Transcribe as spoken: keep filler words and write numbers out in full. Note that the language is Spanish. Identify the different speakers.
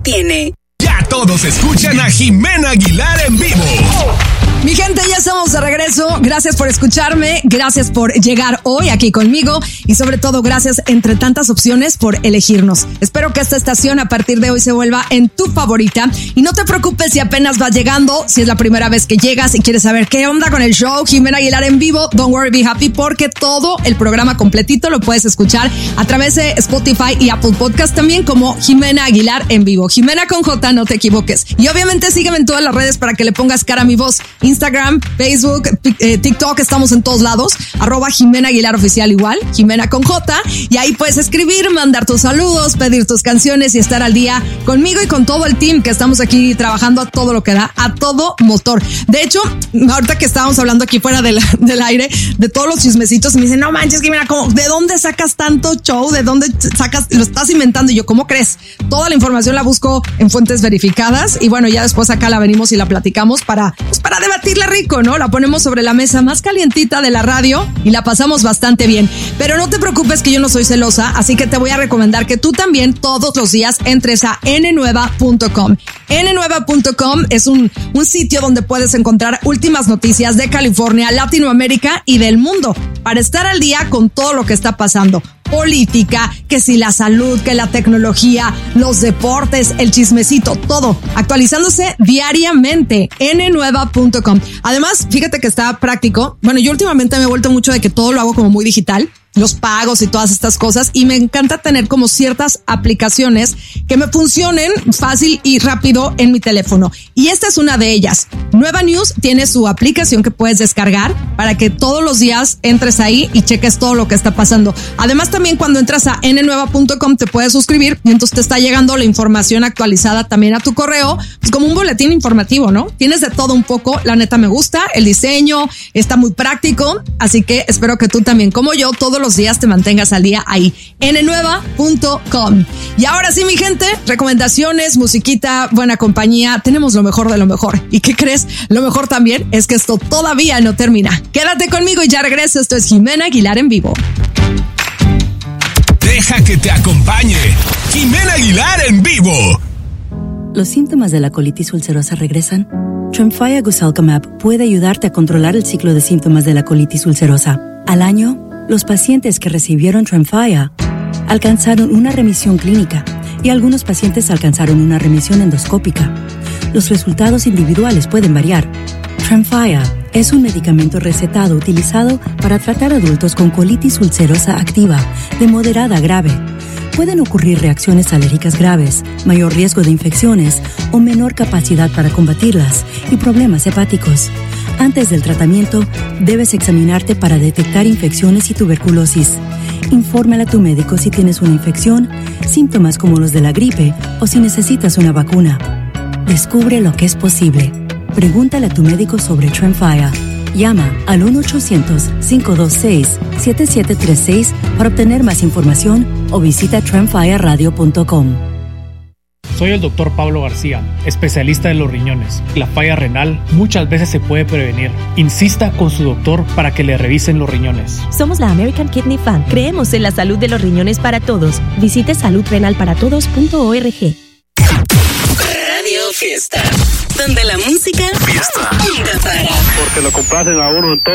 Speaker 1: tiene.
Speaker 2: Ya todos escuchan a Jimena Aguilar en vivo.
Speaker 3: Mi gente, ya estamos de regreso. Gracias por escucharme, gracias por llegar hoy aquí conmigo y sobre todo gracias entre tantas opciones por elegirnos. Espero que esta estación a partir de hoy se vuelva en tu favorita y no te preocupes si apenas vas llegando, si es la primera vez que llegas y quieres saber qué onda con el show Jimena Aguilar en vivo. Don't worry, be happy, porque todo el programa completito lo puedes escuchar a través de Spotify y Apple Podcast también como Jimena Aguilar en vivo. Jimena con J, no te equivoques. Y obviamente sígueme en todas las redes para que le pongas cara a mi voz. Instagram, Facebook, eh, TikTok, estamos en todos lados, arroba Jimena Aguilar Oficial igual, Jimena con J, y ahí puedes escribir, mandar tus saludos, pedir tus canciones y estar al día conmigo y con todo el team que estamos aquí trabajando a todo lo que da, a todo motor. De hecho, ahorita que estábamos hablando aquí fuera del, del aire, de todos los chismecitos, y me dicen, no manches, Jimena, ¿cómo, ¿de dónde sacas tanto show? ¿De dónde sacas? Lo estás inventando. Y yo, ¿cómo crees? Toda la información la busco en fuentes verificadas y bueno, ya después acá la venimos y la platicamos para, pues para debatirla rico, ¿no? La ponemos sobre la mesa más calientita de la radio y la pasamos bastante bien. Pero no te preocupes que yo no soy celosa, así que te voy a recomendar que tú también todos los días entres a ene nueva punto com. ene nueva punto com es un, un sitio donde puedes encontrar últimas noticias de California, Latinoamérica y del mundo para estar al día con todo lo que está pasando. Política, que si la salud, que la tecnología, los deportes, el chismecito, todo actualizándose diariamente. ene nueva punto com. Además, fíjate que está práctico. Bueno, yo últimamente me he vuelto mucho de que todo lo hago como muy digital, los pagos y todas estas cosas, y me encanta tener como ciertas aplicaciones que me funcionen fácil y rápido en mi teléfono. Y esta es una de ellas. Nueva News tiene su aplicación que puedes descargar para que todos los días entres ahí y cheques todo lo que está pasando. Además, también cuando entras a ene nueva punto com te puedes suscribir y entonces te está llegando la información actualizada también a tu correo, pues como un boletín informativo, ¿no? Tienes de todo un poco, la neta me gusta, el diseño está muy práctico, así que espero que tú también, como yo, todos los días te mantengas al día ahí, ene nueva punto com. Y ahora sí, mi gente, recomendaciones, musiquita, buena compañía, tenemos lo mejor de lo mejor. ¿Y qué crees? Lo mejor también es que esto todavía no termina. Quédate conmigo y ya regreso. Esto es Jimena Aguilar en vivo.
Speaker 2: Deja que te acompañe Jimena Aguilar en vivo.
Speaker 4: ¿Los síntomas de la colitis ulcerosa regresan? Tremfya Guselkumab puede ayudarte a controlar el ciclo de síntomas de la colitis ulcerosa. Al año, los pacientes que recibieron Tremfya alcanzaron una remisión clínica y algunos pacientes alcanzaron una remisión endoscópica. Los resultados individuales pueden variar. Tremfya es un medicamento recetado utilizado para tratar adultos con colitis ulcerosa activa de moderada a grave. Pueden ocurrir reacciones alérgicas graves, mayor riesgo de infecciones o menor capacidad para combatirlas y problemas hepáticos. Antes del tratamiento, debes examinarte para detectar infecciones y tuberculosis. Infórmale a tu médico si tienes una infección, síntomas como los de la gripe o si necesitas una vacuna. Descubre lo que es posible. Pregúntale a tu médico sobre Tremfya. Llama al uno ochocientos, cinco dos seis, siete siete tres seis para obtener más información o visita tremfya radio punto com.
Speaker 5: Soy el doctor Pablo García, especialista en los riñones. La falla renal muchas veces se puede prevenir. Insista con su doctor para que le revisen los riñones.
Speaker 6: Somos la American Kidney Fund. Creemos en la salud de los riñones para todos. Visite salud renal para todos punto org.
Speaker 1: Radio Fiesta, donde la música
Speaker 7: Fiesta.
Speaker 1: nunca para.
Speaker 7: Porque lo complacen a uno en todo.